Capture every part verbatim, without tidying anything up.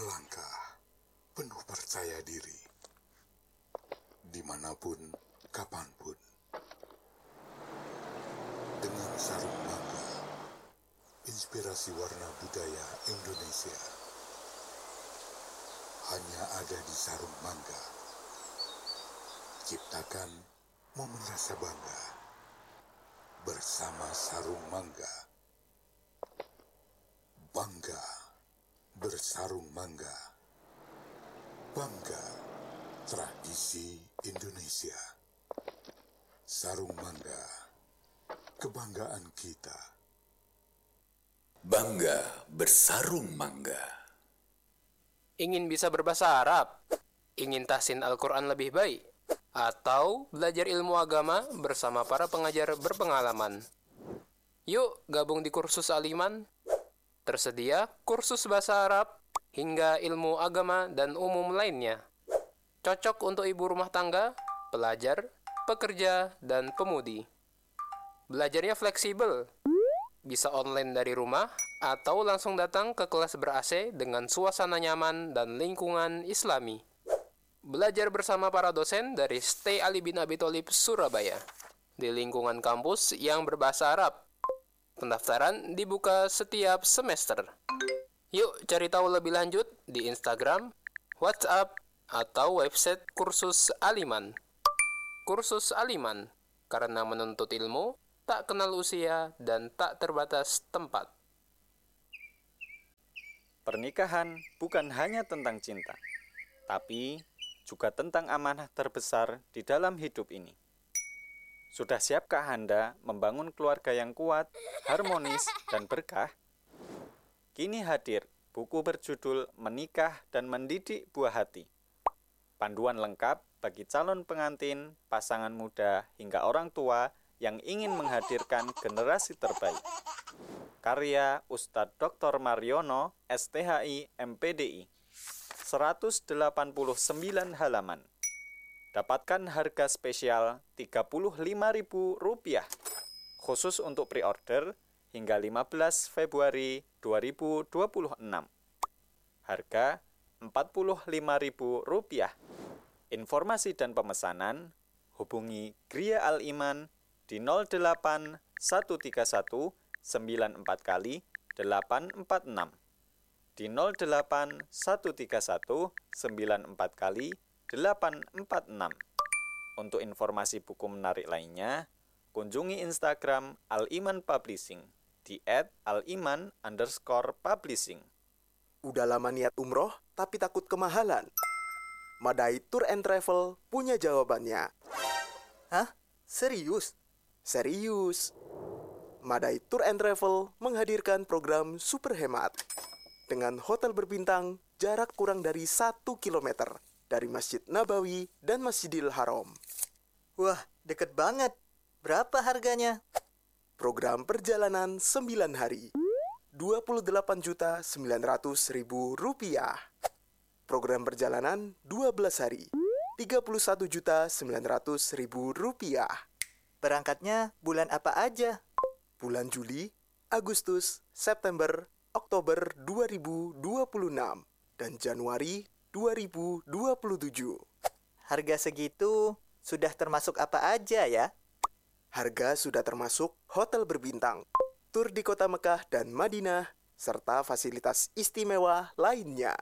melangkah penuh percaya diri, dimanapun, kapanpun. Dengan sarung mangga, inspirasi warna budaya Indonesia hanya ada di sarung mangga. Ciptakan momen rasa bangga bersama sarung mangga. Bangga bersarung mangga. Bangga tradisi Indonesia. Sarung mangga, kebanggaan kita. Bangga bersarung mangga. Ingin bisa berbahasa Arab? Ingin tahsin Al-Quran lebih baik? Atau belajar ilmu agama bersama para pengajar berpengalaman? Yuk gabung di kursus Al-Iman. Tersedia kursus bahasa Arab hingga ilmu agama dan umum lainnya. Cocok untuk ibu rumah tangga, pelajar, pekerja, dan pemudi. Belajarnya fleksibel. Bisa online dari rumah atau langsung datang ke kelas ber-A C dengan suasana nyaman dan lingkungan Islami. Belajar bersama para dosen dari Stay Ali bin Abi Thalib Surabaya di lingkungan kampus yang berbahasa Arab. Pendaftaran dibuka setiap semester. Yuk cari tahu lebih lanjut di Instagram, WhatsApp, atau website kursus Al-Iman. Kursus Al-Iman, karena menuntut ilmu tak kenal usia dan tak terbatas tempat. Pernikahan bukan hanya tentang cinta, tapi juga tentang amanah terbesar di dalam hidup ini. Sudah siapkah Anda membangun keluarga yang kuat, harmonis, dan berkah? Kini hadir buku berjudul Menikah dan Mendidik Buah Hati. Panduan lengkap bagi calon pengantin, pasangan muda, hingga orang tua yang ingin menghadirkan generasi terbaik. Karya Ustadz Doktor Mariono, S T H I M P D I. seratus delapan puluh sembilan halaman. Dapatkan harga spesial tiga puluh lima ribu rupiah khusus untuk pre-order hingga lima belas Februari dua ribu dua puluh enam. Harga empat puluh lima ribu rupiah. Informasi dan pemesanan hubungi Gria Al-Iman di nol delapan satu tiga satu sembilan empat kali delapan empat enam, di nol delapan satu tiga satu sembilan empat kali delapan empat enam. Untuk informasi buku menarik lainnya, kunjungi Instagram Al-Iman Publishing di et aliman underscore publishing. Udah lama niat umroh tapi takut kemahalan? Madai Tour and Travel punya jawabannya. Hah? Serius? Serius. Madai Tour and Travel menghadirkan program super hemat dengan hotel berbintang jarak kurang dari satu kilometer dari Masjid Nabawi dan Masjidil Haram. Wah, deket banget. Berapa harganya? Program perjalanan sembilan hari, dua puluh delapan juta sembilan ratus ribu rupiah. Program perjalanan dua belas hari, tiga puluh satu juta sembilan ratus ribu rupiah. Berangkatnya bulan apa aja? Bulan Juli, Agustus, September, Oktober dua ribu dua puluh enam, dan Januari dua ribu dua puluh tujuh. Harga segitu sudah termasuk apa aja ya? Harga sudah termasuk hotel berbintang, tur di kota Mekah dan Madinah, serta fasilitas istimewa lainnya.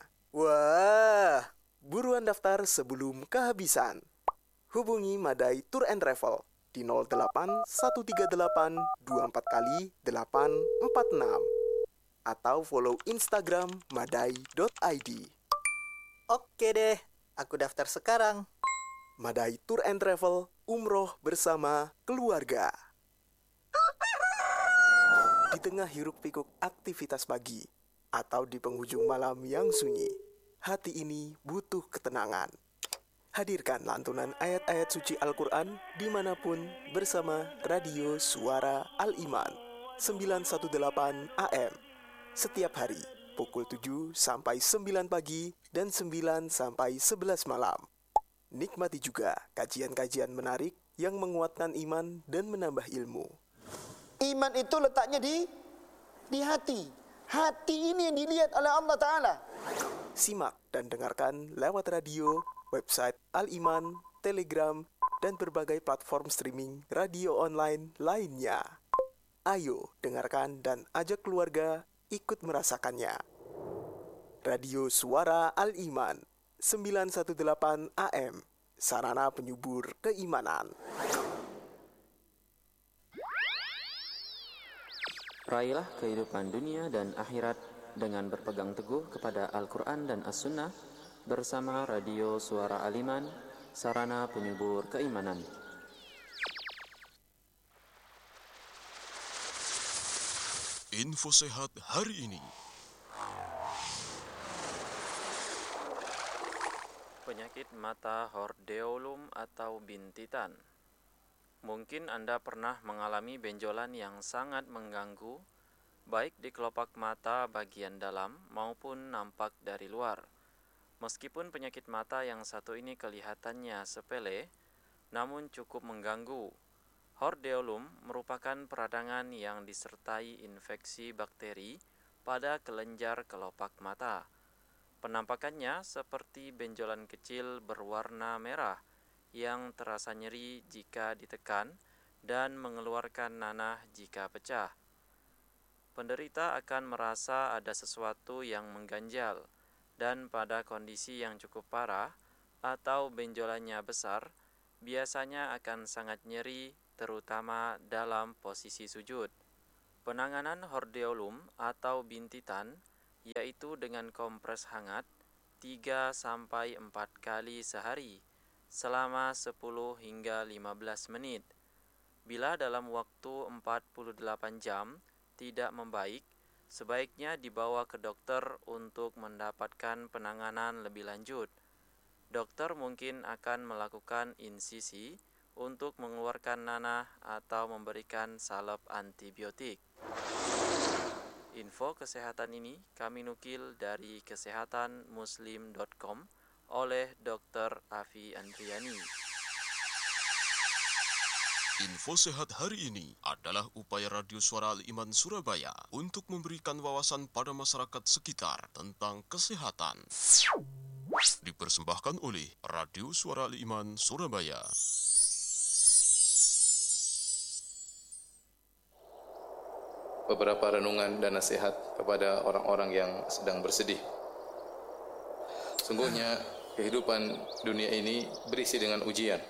Wah, buruan daftar sebelum kehabisan. Hubungi Madai Tour and Travel di nol delapan satu tiga delapan dua empat kali delapan empat enam atau follow Instagram madai dot i d. Oke deh, aku daftar sekarang. Madai Tour and Travel, umroh bersama keluarga. Di tengah hiruk-pikuk aktivitas pagi, atau di penghujung malam yang sunyi, hati ini butuh ketenangan. Hadirkan lantunan ayat-ayat suci Al-Quran dimanapun bersama Radio Suara Al-Iman sembilan satu delapan A M. Setiap hari, pukul tujuh sampai sembilan pagi dan sembilan sampai sebelas malam. Nikmati juga kajian-kajian menarik yang menguatkan iman dan menambah ilmu. Iman itu letaknya di di hati. Hati ini yang dilihat oleh Allah Ta'ala. Simak dan dengarkan lewat radio, website Al-Iman, Telegram, dan berbagai platform streaming radio online lainnya. Ayo dengarkan dan ajak keluarga ikut merasakannya. Radio Suara Al-Iman sembilan satu delapan A M, sarana penyubur keimanan. Raihlah kehidupan dunia dan akhirat dengan berpegang teguh kepada Al-Quran dan As-Sunnah bersama Radio Suara Al-Iman, sarana penyubur keimanan. Info sehat hari ini. Penyakit mata hordeolum atau bintitan. Mungkin Anda pernah mengalami benjolan yang sangat mengganggu, baik di kelopak mata bagian dalam maupun nampak dari luar. Meskipun penyakit mata yang satu ini kelihatannya sepele, namun cukup mengganggu. Hordeolum merupakan peradangan yang disertai infeksi bakteri pada kelenjar kelopak mata. Penampakannya seperti benjolan kecil berwarna merah yang terasa nyeri jika ditekan dan mengeluarkan nanah jika pecah. Penderita akan merasa ada sesuatu yang mengganjal, dan pada kondisi yang cukup parah atau benjolannya besar, biasanya akan sangat nyeri, terutama dalam posisi sujud. Penanganan hordeolum atau bintitan yaitu dengan kompres hangat tiga sampai empat kali sehari selama sepuluh hingga lima belas menit. Bila dalam waktu empat puluh delapan jam tidak membaik, sebaiknya dibawa ke dokter untuk mendapatkan penanganan lebih lanjut. Dokter mungkin akan melakukan insisi untuk mengeluarkan nanah atau memberikan salep antibiotik. Info kesehatan ini kami nukil dari kesehatan muslim dot com oleh dokter Afi Andriani. Info sehat hari ini adalah upaya Radio Suara Al-Iman Surabaya untuk memberikan wawasan pada masyarakat sekitar tentang kesehatan. Dipersembahkan oleh Radio Suara Al-Iman Surabaya. Beberapa renungan dan nasihat kepada orang-orang yang sedang bersedih. Sungguhnya kehidupan dunia ini berisi dengan ujian.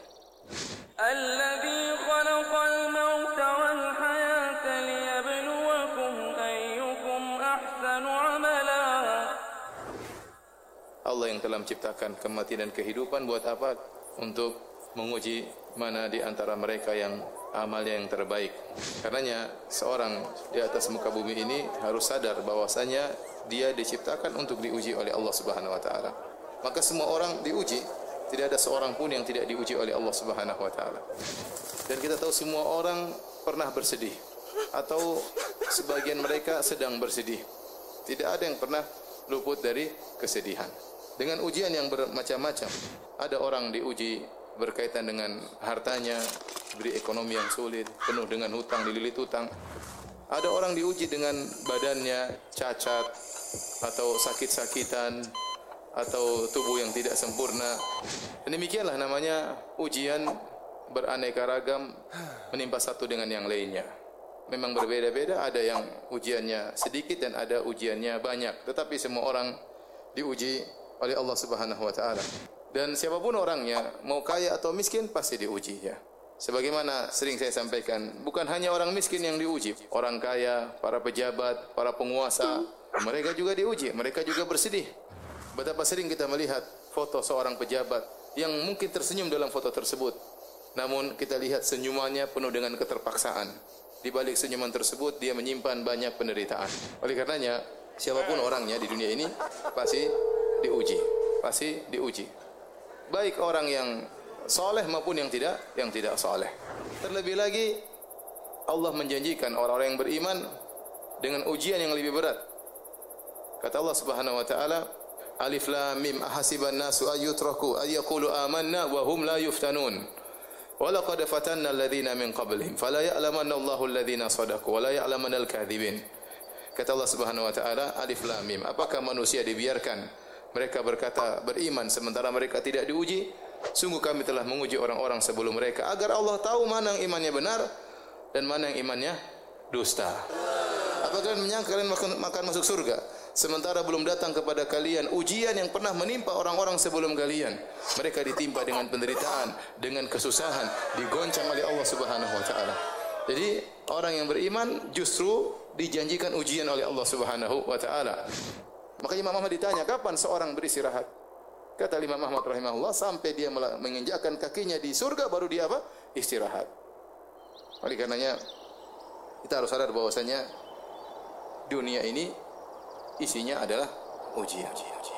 Allah yang telah menciptakan kematian dan kehidupan buat apa? Untuk menguji mana di antara mereka yang amalnya yang terbaik. Karenanya seorang di atas muka bumi ini harus sadar bahwasanya dia diciptakan untuk diuji oleh Allah Subhanahu wa taala. Maka semua orang diuji, tidak ada seorang pun yang tidak diuji oleh Allah Subhanahu wa taala. Dan kita tahu semua orang pernah bersedih atau sebagian mereka sedang bersedih. Tidak ada yang pernah luput dari kesedihan. Dengan ujian yang bermacam-macam. Ada orang diuji berkaitan dengan hartanya, beri ekonomi yang sulit, penuh dengan hutang, dililit hutang. Ada orang diuji dengan badannya cacat atau sakit-sakitan atau tubuh yang tidak sempurna. Dan demikianlah namanya ujian beraneka ragam menimpa satu dengan yang lainnya. Memang berbeda-beda, ada yang ujiannya sedikit dan ada ujiannya banyak. Tetapi semua orang diuji oleh Allah Subhanahu wa taala. Dan siapapun orangnya, mau kaya atau miskin, pasti diuji ya. Sebagaimana sering saya sampaikan, bukan hanya orang miskin yang diuji, orang kaya, para pejabat, para penguasa, mereka juga diuji, mereka juga bersedih. Betapa sering kita melihat foto seorang pejabat yang mungkin tersenyum dalam foto tersebut, namun kita lihat senyumannya penuh dengan keterpaksaan. Di balik senyuman tersebut dia menyimpan banyak penderitaan. Oleh karenanya, siapapun orangnya di dunia ini pasti diuji, pasti diuji. Baik orang yang soleh maupun yang tidak, yang tidak soleh. Terlebih lagi Allah menjanjikan orang-orang yang beriman dengan ujian yang lebih berat. Kata Allah Subhanahu wa taala, Alif Lam Mim ahasiban nasu ayyutraku ayyaqulu amanna wa hum la yuftanun. Wa laqad fatanna alladhina min qablihim fala ya'lamanna Allahu alladhina sadaqu wa la ya'lamanna al-kadhibin. Kata Allah Subhanahu wa taala, Alif Lam Mim, apakah manusia dibiarkan mereka berkata beriman sementara mereka tidak diuji, sungguh kami telah menguji orang-orang sebelum mereka agar Allah tahu mana yang imannya benar dan mana yang imannya dusta. Apakah kalian menyangka kalian makan, makan masuk surga sementara belum datang kepada kalian ujian yang pernah menimpa orang-orang sebelum kalian? Mereka ditimpa dengan penderitaan, dengan kesusahan, digoncang oleh Allah Subhanahu wa taala. Jadi orang yang beriman justru dijanjikan ujian oleh Allah Subhanahu wa taala. Maka Imam Ahmad ditanya, kapan seorang beristirahat? Kata Imam Ahmad rahimahullah, sampai dia menginjakkan kakinya di surga baru dia apa? Istirahat. Oleh karenanya kita harus sadar bahwasanya dunia ini isinya adalah ujian.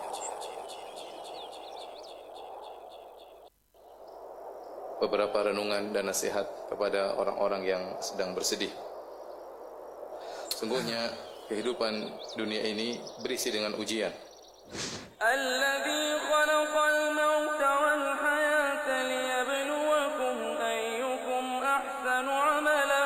Beberapa renungan dan nasihat kepada orang-orang yang sedang bersedih. Sungguhnya kehidupan dunia ini berisi dengan ujian. الذي خلق الموت والحياة ليبلوكم أيكم أحسن عملا.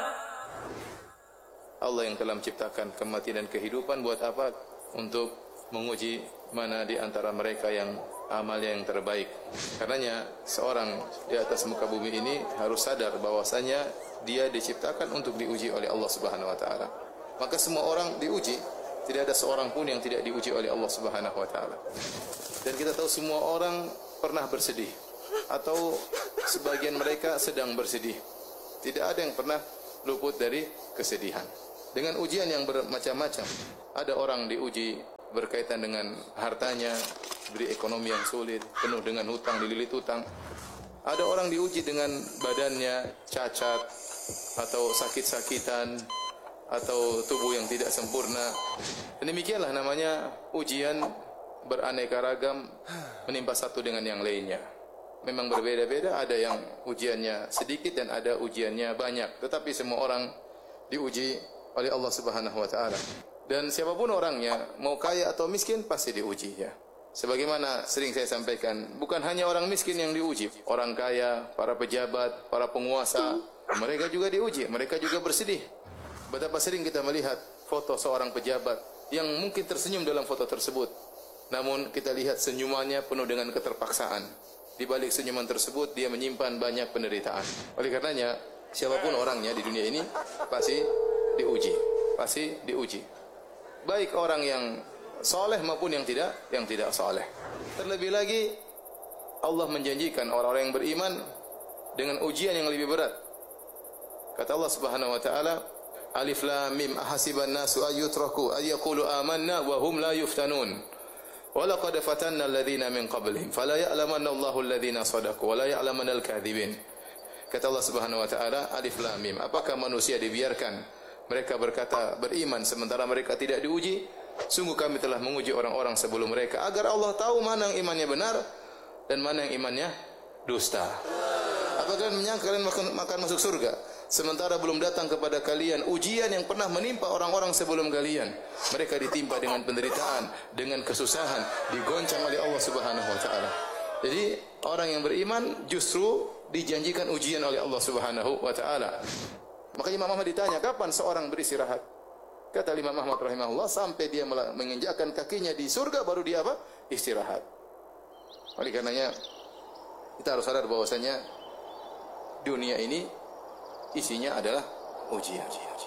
Allah yang telah menciptakan kematian dan kehidupan buat apa? Untuk menguji mana di antara mereka yang amalnya yang terbaik. Karenanya seorang di atas muka bumi ini harus sadar bahwasanya dia diciptakan untuk diuji oleh Allah Subhanahu wa taala. Maka semua orang diuji, tidak ada seorang pun yang tidak diuji oleh Allah Subhanahu wa taala. Dan kita tahu semua orang pernah bersedih atau sebagian mereka sedang bersedih. Tidak ada yang pernah luput dari kesedihan. Dengan ujian yang bermacam-macam. Ada orang diuji berkaitan dengan hartanya, beri ekonomi yang sulit, penuh dengan hutang, dililit hutang. Ada orang diuji dengan badannya cacat atau sakit-sakitan atau tubuh yang tidak sempurna. Dan demikianlah namanya ujian beraneka ragam menimpa satu dengan yang lainnya. Memang berbeda-beda, ada yang ujiannya sedikit dan ada ujiannya banyak. Tetapi semua orang diuji oleh Allah Subhanahu wa taala. Dan siapapun orangnya, mau kaya atau miskin pasti diuji ya. Sebagaimana sering saya sampaikan, bukan hanya orang miskin yang diuji, orang kaya, para pejabat, para penguasa, mereka juga diuji, mereka juga bersedih. Betapa sering kita melihat foto seorang pejabat yang mungkin tersenyum dalam foto tersebut. Namun kita lihat senyumannya penuh dengan keterpaksaan. Di balik senyuman tersebut dia menyimpan banyak penderitaan. Oleh karenanya, siapapun orangnya di dunia ini pasti diuji, pasti diuji. Baik orang yang soleh maupun yang tidak, yang tidak soleh. Terlebih lagi Allah menjanjikan orang-orang yang beriman dengan ujian yang lebih berat. Kata Allah Subhanahu wa taala, Alif Lam Mim ahasiban nasu ayyutraku ayyaqulu amanna wa hum la yuftanun. Wa laqad fatanna alladhina min qablihim fala ya'lamanna Allahu alladhina sadaqu wa la ya'lamanna al-kadhibin. Kata Allah Subhanahu wa taala, Alif Lam Mim, apakah manusia dibiarkan mereka berkata beriman sementara mereka tidak diuji? Sungguh kami telah menguji orang-orang sebelum mereka agar Allah tahu mana yang imannya benar dan mana yang imannya dusta. Apakah kalian menyangka kalian makan, makan masuk surga sementara belum datang kepada kalian ujian yang pernah menimpa orang-orang sebelum kalian? Mereka ditimpa dengan penderitaan, dengan kesusahan, digoncang oleh Allah Subhanahu wa taala. Jadi orang yang beriman justru dijanjikan ujian oleh Allah Subhanahu wa taala. Maka Imam Ahmad ditanya, kapan seorang beristirahat? Kata Imam Ahmad rahimahullah, sampai dia menginjakkan kakinya di surga baru dia apa? Istirahat. Oleh karenanya kita harus sadar bahwasanya dunia ini isinya adalah ujian.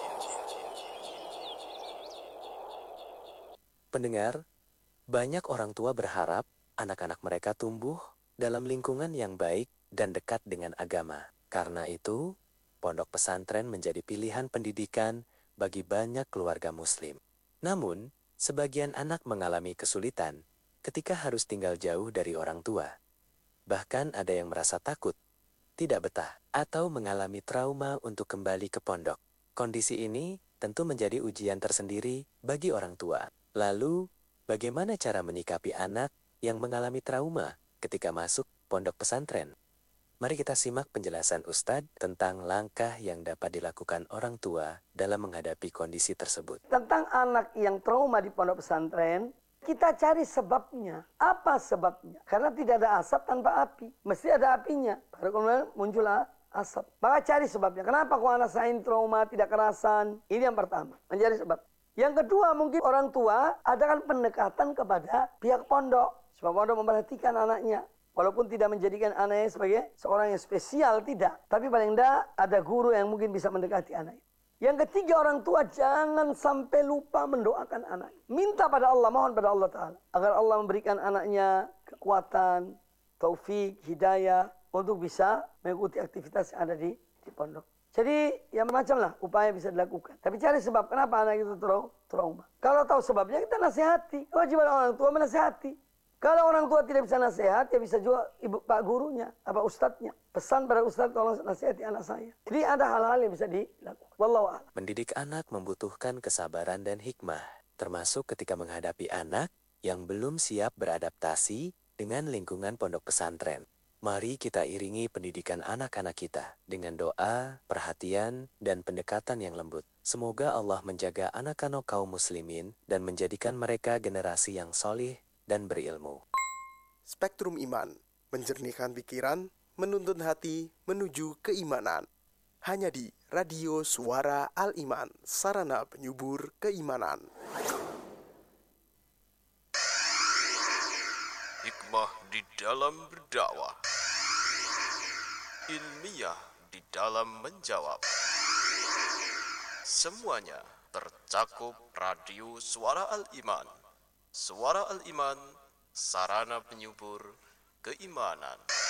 Pendengar, banyak orang tua berharap anak-anak mereka tumbuh dalam lingkungan yang baik dan dekat dengan agama. Karena itu, pondok pesantren menjadi pilihan pendidikan bagi banyak keluarga muslim. Namun, sebagian anak mengalami kesulitan ketika harus tinggal jauh dari orang tua. Bahkan ada yang merasa takut, tidak betah, atau mengalami trauma untuk kembali ke pondok. Kondisi ini tentu menjadi ujian tersendiri bagi orang tua. Lalu, bagaimana cara menyikapi anak yang mengalami trauma ketika masuk pondok pesantren? Mari kita simak penjelasan Ustadz tentang langkah yang dapat dilakukan orang tua dalam menghadapi kondisi tersebut. Tentang anak yang trauma di pondok pesantren, kita cari sebabnya. Apa sebabnya? Karena tidak ada asap tanpa api. Mesti ada apinya. Baru kemudian muncul asap. Maka cari sebabnya. Kenapa kok anak saya ini trauma, tidak kerasan? Ini yang pertama. Mencari sebab. Yang kedua, mungkin orang tua adakan pendekatan kepada pihak pondok. Sebab pondok memperhatikan anaknya. Walaupun tidak menjadikan anaknya sebagai seorang yang spesial, tidak. Tapi paling tidak ada guru yang mungkin bisa mendekati anaknya. Yang ketiga, orang tua jangan sampai lupa mendoakan anaknya. Minta pada Allah, mohon pada Allah Ta'ala. Agar Allah memberikan anaknya kekuatan, taufik, hidayah, untuk bisa mengikuti aktivitas yang ada di, di pondok. Jadi, ya macam lah upaya bisa dilakukan. Tapi cari sebab kenapa anak itu trauma. Kalau tahu sebabnya, kita nasihati. Kewajiban orang tua menasihati. Kalau orang tua tidak bisa nasihat, ya bisa juga ibu pak gurunya, apa ustadznya. Pesan pada ustadz, tolong nasihati anak saya. Jadi ada hal-hal yang bisa dilakukan. Wallahu a'lam. Mendidik anak membutuhkan kesabaran dan hikmah, termasuk ketika menghadapi anak yang belum siap beradaptasi dengan lingkungan pondok pesantren. Mari kita iringi pendidikan anak-anak kita dengan doa, perhatian, dan pendekatan yang lembut. Semoga Allah menjaga anak-anak kaum muslimin dan menjadikan mereka generasi yang solih dan berilmu. Spektrum Iman, menjernihkan pikiran, menuntun hati menuju keimanan. Hanya di Radio Suara Al-Iman, sarana penyubur keimanan. Hikmah di dalam berdakwah, ilmiah di dalam menjawab. Semuanya tercakup Radio Suara Al-Iman. Suara Al-Iman, sarana penyubur keimanan.